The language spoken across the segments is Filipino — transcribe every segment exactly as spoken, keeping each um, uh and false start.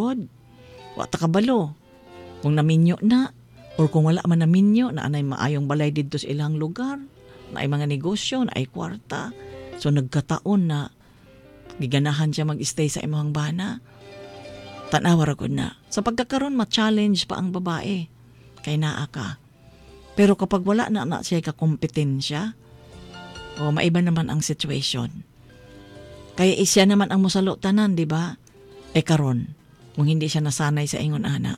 Wa ta kabalo. Kung naminyo na, or kung wala man naminyo, na anay maayong balay dito sa ilang lugar, na ay mga negosyo, na ay kwarta. So nagkataon na giganahan siya mag-stay sa imong bana. Tanawar ko na. Sa pagkakaroon, ma-challenge pa ang babae. Kay naa ka. Pero kapag wala na na siya kakompetensya, o maiba naman ang situation. Kaya isya naman ang musalo tanan, di ba? E karon, kung hindi siya nasanay sa ingon ana,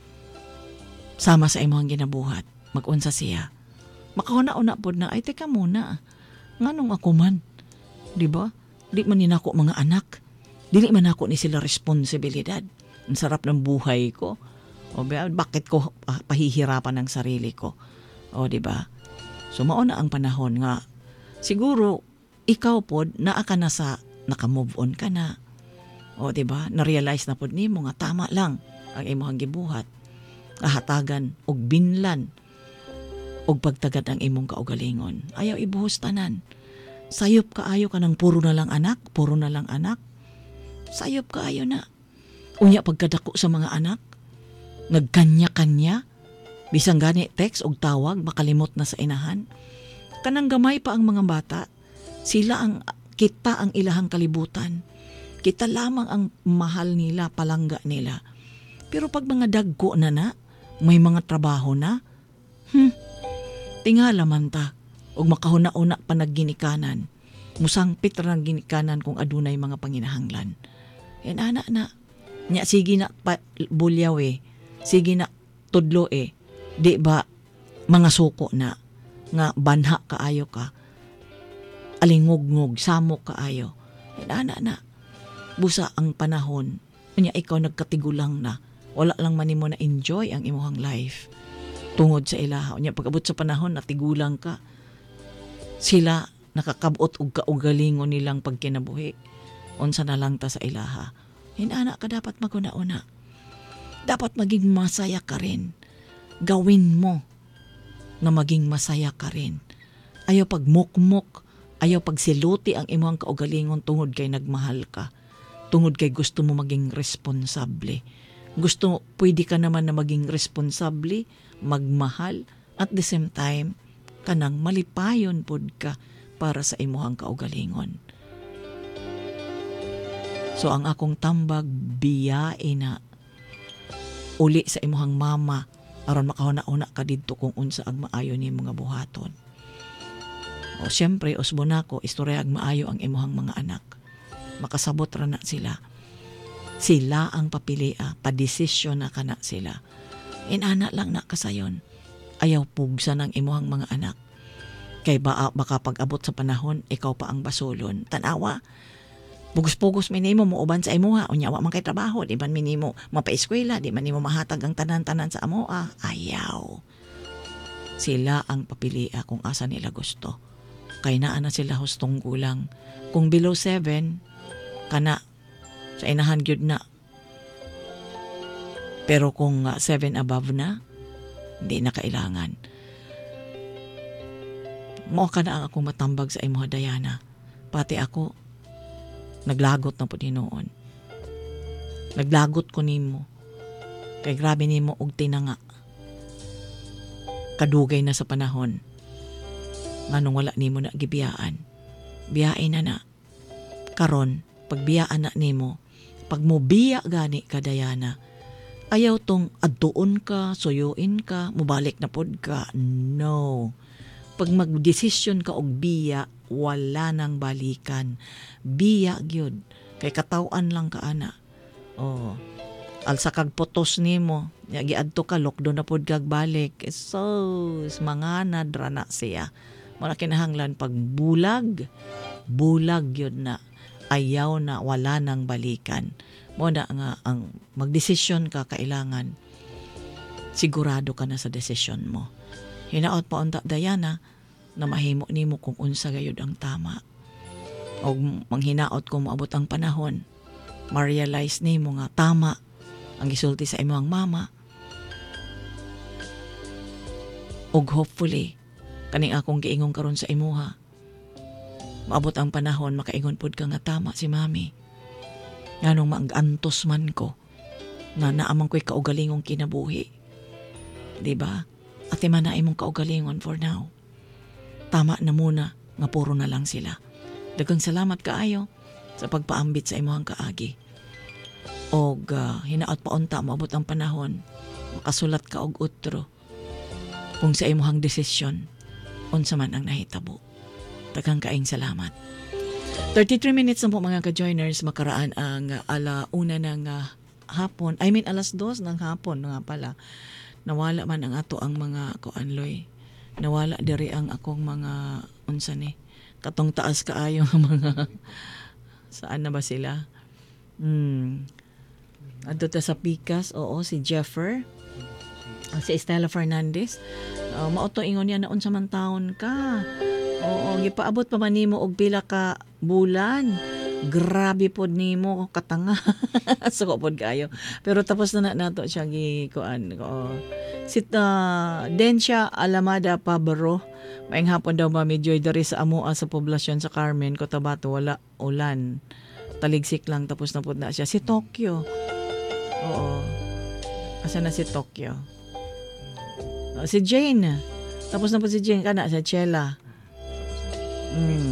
sama sa imong ginabuhat, mag-unsa siya. Makahuna-una po na, ay teka muna, nganong ako man? Di ba? Di man ninako mga anak. Dili man ako ni sila responsibilidad. Ang sarap ng buhay ko. O bakit ko pahihirapan ang sarili ko? O di ba? So mao na ang panahon nga siguro ikaw pod naa ka na sa naka-move on ka na. O di ba? Na-realize na pod nimo nga tama lang ang imong gibuhat. Kahatagan og binlan og pagtagad ang imong kaugalingon. Ayaw ibuhos tanan. Sayop kaayo ka ng puro na lang anak, puro na lang anak. Sayop kaayo na. Unya pagkadako sa mga anak, nagkanya-kanya, bisang gani text og tawag, makalimot na sa inahan. Kanang gamay pa ang mga bata, sila ang, kita ang ilahang kalibutan. Kita lamang ang mahal nila, palangga nila. Pero pag mga dagko na na, may mga trabaho na, hmm, tingala man ta, og makahuna-una pa nagginikanan, musangpit ra ng ginikanan kung adunay mga panginahanglan. Yan ana na, nya sige na pa, bulyaw eh, sige na tudlo eh, di ba mga suko na, nga banha kaayo ka, alingog-ngog, samok kaayo. Yan ana na, busa ang panahon, nya ikaw nagkatigulang na, wala lang man nimo na enjoy ang imuhang life tungod sa ilaha. Nya pag-abot sa panahon natigulang ka, sila nakakabot og kaugalingon nilang pagkinabuhi. Unsa na lang ta sa ilaha. Hinana ka dapat maguna-una. Dapat maging masaya ka rin. Gawin mo na maging masaya ka rin. Ayaw pagmukmok, ayaw pagsiluti ang imong kaugalingon tungod kay nagmahal ka. Tungod kay gusto mo maging responsable. Gusto, pwede ka naman na maging responsable, magmahal, at the same time, kanang malipayon pod ka para sa imuhang kaugalingon. So ang akong tambag, biyain na uli sa imuhang mama aron makahuna-una ka didto kung unsa ang maayo ni mga buhaton. O siyempre, usbo na ko, istorya ang maayo ang imuhang mga anak. Makasabot ra na sila. Sila ang papilia, padesisyon na ka na sila. Inana lang na kasayon. Ayaw pugsa ng imuhang mga anak. Kay ba, baka pag-abot sa panahon, ikaw pa ang basolon. Tanawa, pugos-pugos minimo mo uban sa imuha, unyawa man kay trabaho, di man minimo mapa-eskwela, di man nimo mahatag ang tanan-tanan sa amoa. Ayaw. Sila ang papilia kung asa nila gusto. Kay naa na sila hustong gulang. Kung below seven, kana sa inahan gyud na. Pero kung uh, seven above na, hindi na kailangan. Mo ka na ang akong matambag sa imuha, Diana. Pati ako, naglagot na po din noon. Naglagot ko nimo. Kay grabe nimo og tinanga. Kadugay na sa panahon. Nganong wala nimo na gibiyaan. Biyain na na. Karon, pag biyaan na nimo, pag mo biya gani ka, Diana, ayaw tong adtuon ka, suyuin ka, mubalik na pod ka. No. Pag magdesisyon ka og biya, wala nang balikan. Biya gyud. Kay katawan lang ka ana. Oh. Alsa kag potos nimo, giadto ka lockdown na pod kag balik. So, mga nadra na siya. Muna kinahanglan pag bulag, bulag gyud na. Ayaw na, wala nang balikan. Muna nga ang magdesisyon ka kailangan sigurado ka na sa desisyon mo. Hinaot pa unta, Diana, na mahimo nimo kung unsa gayud ang tama. O manghinaot kung maabot ang panahon, ma-realize nimo nga tama ang gisulti sa imong mama. Og hopefully, kaning akong giingon karon sa imuha, maabot ang panahon, makaingon pod ka nga tama si mami. Nganong mag-antos man ko, nga naamang ko'y kaugalingong kinabuhi. Diba? At ima na imong kaugalingon for now. Tama na muna nga puro na lang sila. Daghang salamat kaayo sa pagpaambit sa imuhang kaagi. Og uh, hinaot pa unta maabot ang panahon, makasulat ka og utro kung sa imuhang desisyon unsa man ang nahitabo. Daghang kaayong salamat. thirty-three minutes na po mga ka-joiners, makaraan ang uh, ala una ng uh, hapon. I mean alas dos ng hapon nga pala. Nawala man ang ato ang mga kuanloy. Nawala diri ang akong mga unsa ni katong taas kaayo nga mga saan na ba sila? Hmm. Adto ta sa Picas, oo, si Jeffer, uh, si Estela Fernandez. Uh, mauto ingon niya na unsa man taon ka. Oo, gipaabot pa man nimo og pila ka bulan. Grabe pod nimo katanga. Suko pod kayo. Pero tapos na na nato siya gi kuan. Oo. Si uh, Densya Alamada Pabro, maayong hapon daw Mami Joy dari sa amua sa poblasyon sa Carmen, Cotabato, wala ulan. Taligsik lang tapos na pod na siya. Si Tokyo. Oo. Asa na si Tokyo? Uh, si Jane. Tapos na po si Jane kana sa Chela. Mm.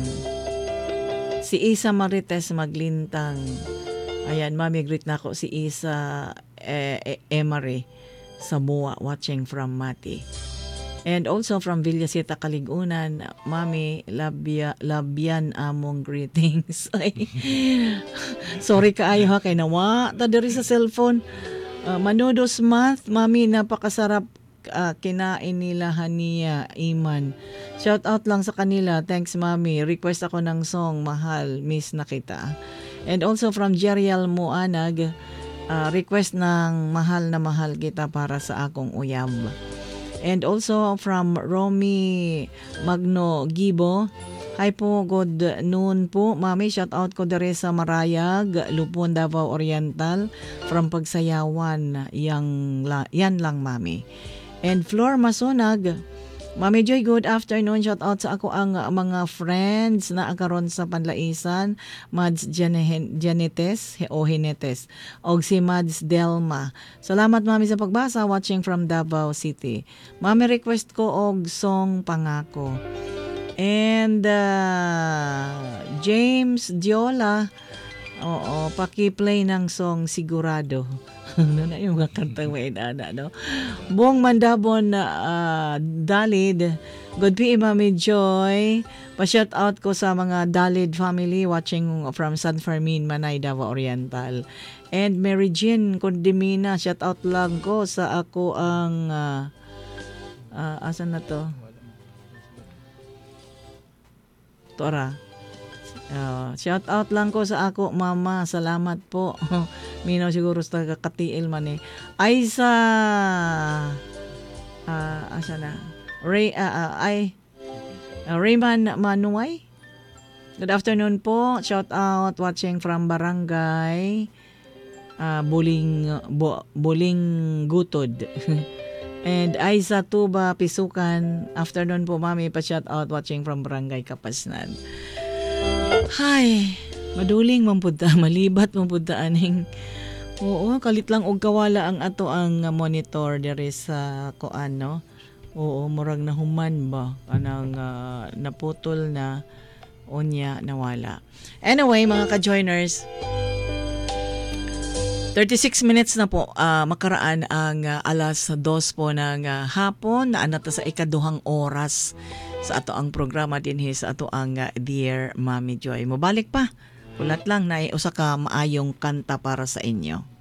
Si Isa Marites Maglintang. Ayan, Mami, greet na ako. Si Isa eh, eh, Emery Samoa, watching from Mati. And also from Villasita, Kaligunan, Mami, labya, labyan among greetings. Ay, sorry kaayo ha, kay nawa. Ta diri sa cellphone. Uh, Manodos Math, Mami, napakasarap uh, kinain nila Hania Iman. Shout out lang sa kanila. Thanks, Mami. Request ako ng song, Mahal, Miss na Kita. And also from Jeriel Muanag, uh, request ng Mahal na Mahal Kita para sa akong uyab. And also from Romy Magno Gibo, hi po, good noon po. Mami, shout out ko dere sa Marayag, Lupon, Davao Oriental, from Pagsayawan. Yang, la, yan lang, Mami. And Flor Masunag, Mami Joy, good afternoon. Shout out sa ako ang mga friends na akaron sa Panlaisan, Mads Janetes o Hinetes, og si Mads Delma. Salamat Mami sa pagbasa, watching from Davao City. Mami, request ko og song Pangako. And uh, James Diola, oo, paki-play ng song Sigurado. Ano na yung mga kantang may inana, no? Buong Mandabon na uh, Dalid. Good P M, Mami Joy. Pa-shout out ko sa mga Dalid family watching from San Fermin, Manay, Davao Oriental. And Mary Jean Condimina, shout out lang ko sa ako ang uh, uh, asan na to? Tora. Uh, shout out lang ko sa ako mama, salamat po. Minaw siguro sa kakatiil man eh. Ay sa uh, asa na Ray, uh, uh, ay uh, Rayman Manuay, good afternoon po. Shout out watching from Barangay uh, Buling Bo, Buling Gutod. And Aiza Tuba Pisukan, afternoon po Mami, pa shout out watching from Barangay Kapasnan. Hay, maduling mampudta, malibat mampudta aning. Oo, kalit lang og kawala ang ato ang monitor diri sa kuan, no. Oo, murag na human ba kanang uh, naputol na unya nawala. Anyway, mga ka-joiners, thirty-six minutes na po uh, makaraan ang uh, alas dos po ng uh, hapon, na anata sa ikaduhang oras sa ato ang programa din sa ato ang uh, Dear Mami Joy. Mobalik pa, ulat lang na usa ka maayong kanta para sa inyo.